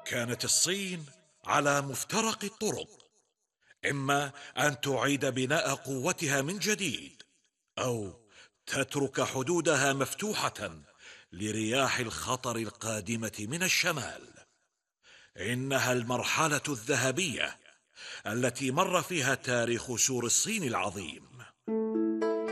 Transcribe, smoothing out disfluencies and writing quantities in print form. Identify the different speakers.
Speaker 1: كانت الصين على مفترق الطرق، إما أن تعيد بناء قوتها من جديد، أو تترك حدودها مفتوحة لرياح الخطر القادمة من الشمال. إنها المرحلة الذهبية التي مر فيها تاريخ سور الصين العظيم.